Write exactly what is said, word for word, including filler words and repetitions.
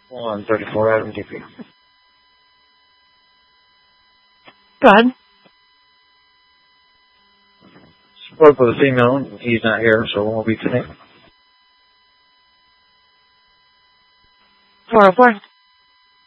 one thirty-four Adam D P. Go ahead. Spoke with a female. He's not here, so it won't be today. four oh four.